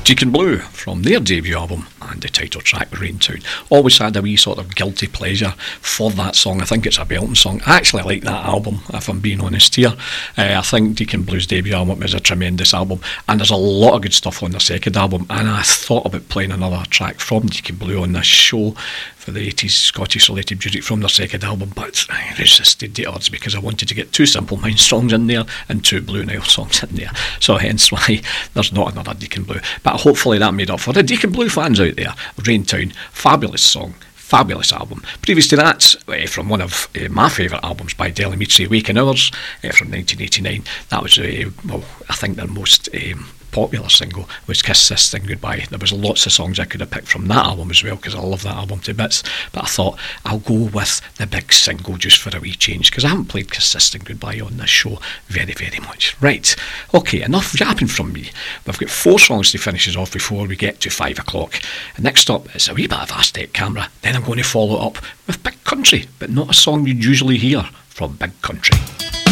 Deacon Blue from their debut album, and the title track Raintown. Always had a wee sort of guilty pleasure for that song. I think it's a belting song. I actually like that album, if I'm being honest here. I think Deacon Blue's debut album is a tremendous album, and there's a lot of good stuff on their second album, and I thought about playing another track from Deacon Blue on this show for the 80s Scottish related music from their second album, but I resisted the odds because I wanted to get 2 Simple Minds songs in there and 2 Blue Nile songs in there, so hence why there's not another Deacon Blue. But hopefully that made up for the Deacon Blue fans out there. Raintown, fabulous song, fabulous album. Previous to that, from one of my favourite albums by Del Amitri, Waking Hours, from 1989. That was, well, I think their most popular single was Kiss This Thing Goodbye. There was lots of songs I could have picked from that album as well, because I love that album to bits, but I thought I'll go with the big single just for a wee change, because I haven't played Kiss This Thing Goodbye on this show very, very much. Right, okay, enough yapping from me. We've got 4 songs to finish us off before we get to 5 o'clock. And next up is a wee bit of Aztec Camera, then I'm going to follow it up with Big Country, but not a song you'd usually hear from Big Country.